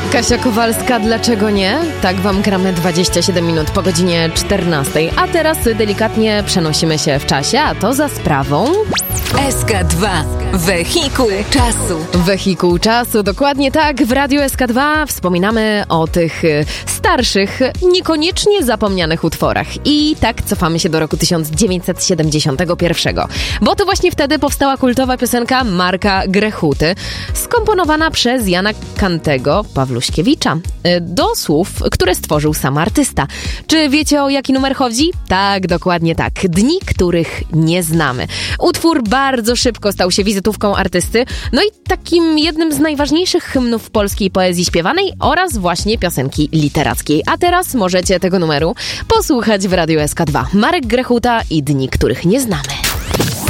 Kasia Kowalska, dlaczego nie? Tak wam gramy 27 minut po godzinie 14. A teraz delikatnie przenosimy się w czasie, a to za sprawą... SK2. Wehikuł czasu. Wehikuł czasu, dokładnie tak. W Radiu SK2 wspominamy o tych starszych, niekoniecznie zapomnianych utworach. I tak cofamy się do roku 1971. Bo to właśnie wtedy powstała kultowa piosenka Marka Grechuty, skomponowana przez Jana Kantego Pawluśkiewicza, do słów, które stworzył sam artysta. Czy wiecie, o jaki numer chodzi? Tak, dokładnie tak. Dni, których nie znamy. Utwór bardzo szybko stał się wizytówką artysty, no i takim jednym z najważniejszych hymnów polskiej poezji śpiewanej oraz właśnie piosenki literackiej. A teraz możecie tego numeru posłuchać w Radiu SK2. Marek Grechuta i Dni, których nie znamy.